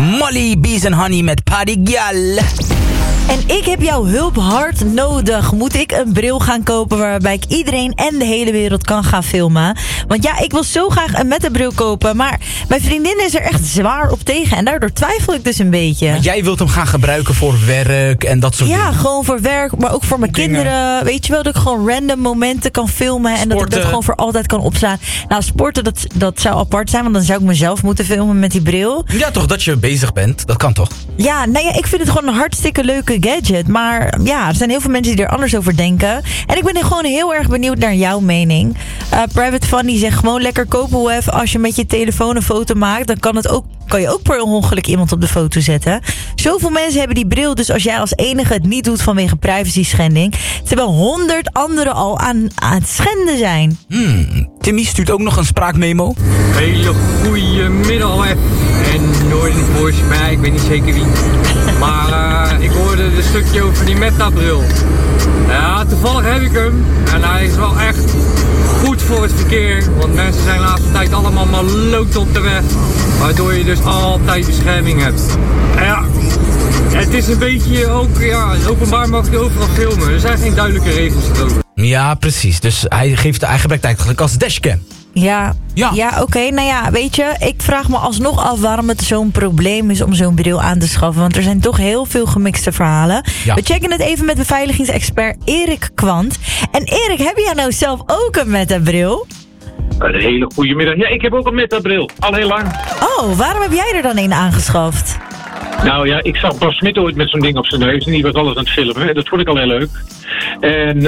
Molly, Bees and Honey met Party Gal. En ik heb jouw hulp hard nodig. Moet ik een bril gaan kopen waarbij ik iedereen en de hele wereld kan gaan filmen? Want ja, ik wil zo graag een metabril kopen, maar mijn vriendin is er echt zwaar op tegen. En daardoor twijfel ik dus een beetje. Maar jij wilt hem gaan gebruiken voor werk en dat soort dingen? Ja, gewoon voor werk, maar ook voor mijn kinderen. Weet je wel, dat ik gewoon random momenten kan filmen. En dat ik dat gewoon voor altijd kan opslaan. Nou, sporten, dat zou apart zijn, want dan zou ik mezelf moeten filmen met die bril. Ja, toch, dat je bezig bent. Dat kan toch? Ja, nou ja, ik vind het gewoon een hartstikke leuke gadget. Maar ja, er zijn heel veel mensen die er anders over denken. En ik ben gewoon heel erg benieuwd naar jouw mening. Private Funny zegt gewoon lekker kopen web. Als je met je telefoon een foto maakt, dan kan je ook per ongeluk iemand op de foto zetten. Zoveel mensen hebben die bril, dus als jij als enige het niet doet vanwege privacy schending, terwijl 100 anderen al aan het schenden zijn. Timmy stuurt ook nog een spraakmemo. Hele goede middag, hè. En nooit een voice mij, ik weet niet zeker wie. Maar ik hoorde een stukje over die metabril. Ja, toevallig heb ik hem. En hij is wel echt goed voor het verkeer. Want mensen zijn de laatste tijd allemaal maloot op de weg. Waardoor je dus altijd bescherming hebt. En ja, het is een beetje ook, ja, openbaar mag je overal filmen. Er zijn geen duidelijke regels erover. Ja, precies. Dus hij gebruikt eigenlijk als dashcam. Ja, oké. Nou ja, weet je, ik vraag me alsnog af waarom het zo'n probleem is om zo'n bril aan te schaffen. Want er zijn toch heel veel gemixte verhalen. Ja. We checken het even met beveiligingsexpert Erik Kwant. En Erik, heb jij nou zelf ook een metabril? Een hele goede middag. Ja, ik heb ook een metabril. Al heel lang. Oh, waarom heb jij er dan een aangeschaft? Nou ja, ik zag Bas Smit ooit met zo'n ding op zijn neus. En die was alles aan het filmen. Dat vond ik al heel leuk. En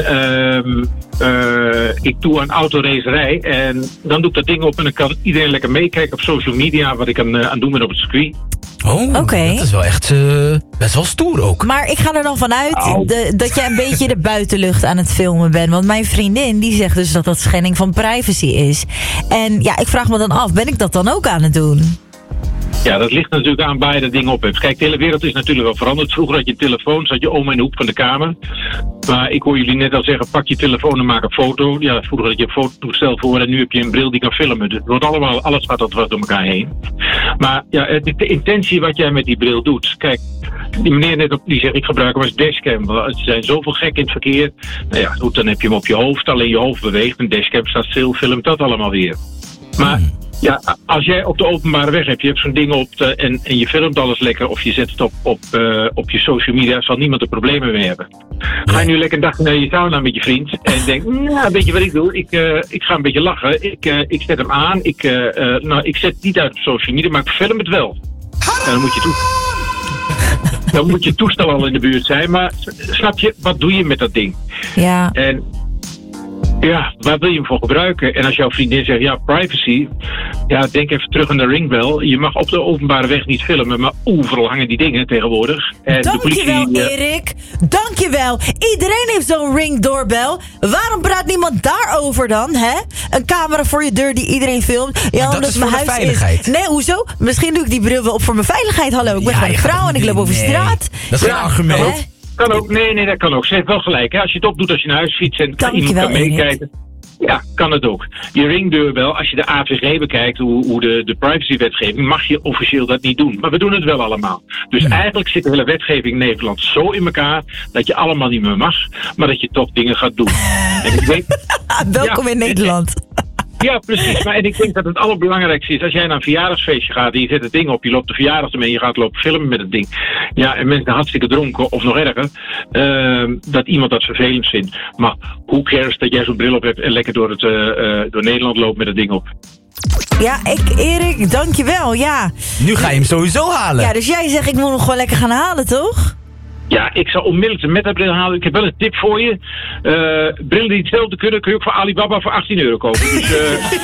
ik doe aan autoracerij. En dan doe ik dat ding op en dan kan iedereen lekker meekijken op social media wat ik aan het doen ben op het circuit. Oh, okay. Dat is wel echt best wel stoer ook. Maar ik ga er dan vanuit dat jij een beetje de buitenlucht aan het filmen bent. Want mijn vriendin die zegt dus dat schending van privacy is. En ja, ik vraag me dan af, ben ik dat dan ook aan het doen? Ja, dat ligt natuurlijk aan waar je dat ding op hebt. Kijk, de hele wereld is natuurlijk wel veranderd. Vroeger had je een telefoon, zat je oma in de hoek van de kamer. Maar ik hoor jullie net al zeggen, pak je telefoon en maak een foto. Ja, vroeger had je een fototoestel voor en nu heb je een bril die kan filmen. Dus het wordt allemaal, alles gaat dat door elkaar heen. Maar ja, de intentie wat jij met die bril doet. Kijk, die meneer net op, die zegt ik gebruik hem als dashcam. Er zijn zoveel gek in het verkeer. Nou ja, goed, dan heb je hem op je hoofd. Alleen je hoofd beweegt. Een dashcam staat stil, filmt dat allemaal weer. Maar ja, als jij op de openbare weg hebt, je hebt zo'n ding op en je filmt alles lekker of je zet het op je social media, zal niemand er problemen mee hebben. Ga je nu lekker een dagje naar je sauna met je vriend en denk, nou, weet je wat ik doe? Ik ga een beetje lachen. Ik zet hem aan. Ik zet het niet uit op social media, maar ik film het wel. En dan moet je toestel al in de buurt zijn. Maar snap je, wat doe je met dat ding? Ja. En ja, waar wil je hem voor gebruiken? En als jouw vriendin zegt, ja, privacy. Ja, denk even terug aan de ringbell. Je mag op de openbare weg niet filmen, maar overal hangen die dingen tegenwoordig. En dankjewel, Erik. Dankjewel. Iedereen heeft zo'n ringdoorbel. Waarom praat niemand daarover dan, hè? Een camera voor je deur die iedereen filmt. Ja, dat is voor mijn veiligheid. Nee, hoezo? Misschien doe ik die bril wel op voor mijn veiligheid. Hallo, ik ben gewoon een vrouw en ik loop over straat. Dat is geen argument. Kan ook, nee, dat kan ook. Ze heeft wel gelijk. Hè? Als je het opdoet als je naar huis fietst en iemand kan meekijken. Ja, kan het ook. Je ringdeurbel, als je de AVG bekijkt, hoe de privacywetgeving, mag je officieel dat niet doen. Maar we doen het wel allemaal. Dus eigenlijk zit de hele wetgeving in Nederland zo in elkaar dat je allemaal niet meer mag, maar dat je toch dingen gaat doen. En ik weet, welkom in Nederland. Ja, precies. Maar en ik denk dat het allerbelangrijkste is, als jij naar een verjaardagsfeestje gaat en je zet het ding op, je loopt de verjaardag ermee en je gaat lopen filmen met het ding. Ja, en mensen hartstikke dronken, of nog erger, dat iemand dat vervelend vindt. Maar who cares dat jij zo'n bril op hebt en lekker door Nederland loopt met het ding op. Ja, Erik, dankjewel, ja. Nu ga je hem sowieso halen. Ja, dus jij zegt ik moet hem gewoon lekker gaan halen, toch? Ja, ik zou onmiddellijk de metabril halen. Ik heb wel een tip voor je. Brillen die hetzelfde kunnen, kun je ook voor Alibaba voor €18 kopen. Dus,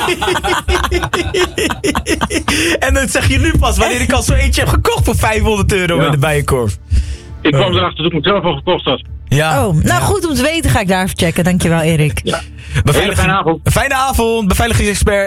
En dat zeg je nu pas, wanneer ik al zo eentje heb gekocht voor €500 in de Bijenkorf. Ik kwam erachter toen ik het zelf al gekocht had. Ja. Oh, nou goed om te weten, ga ik daar even checken. Dankjewel, Erik. Ja. Fijne avond. Fijne avond, beveiligingsexpert